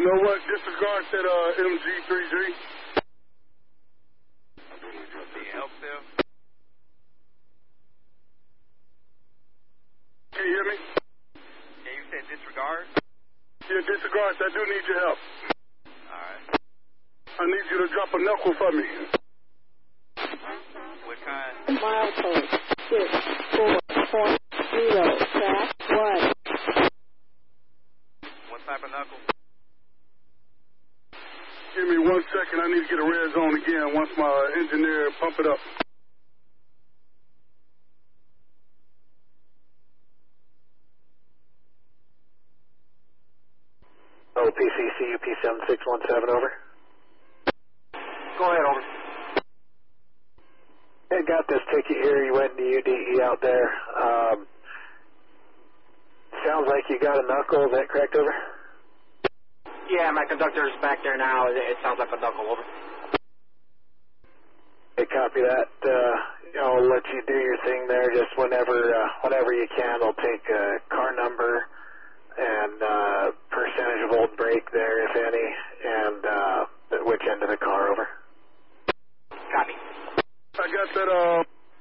know what? Disregard that MG3G. Need help still? Can you hear me? Yeah, you said disregard? Yeah, disregard. I do need your help. Alright. I need you to drop a knuckle for me. What kind? Milepost 64.0, track 1. What type of knuckle? Give me 1 second. I need to get a red zone again once my engineer pump it up. OPC CUP 7617, over. Go ahead, over. I got this ticket here. You went to UDE out there. Sounds like you got a knuckle. Is that correct, over? Yeah, my conductor's back there now. It sounds like a knuckle, over. Hey, copy that. I'll let you do your thing there. Just whenever you can, I'll take car number and percentage of old brake there, if any,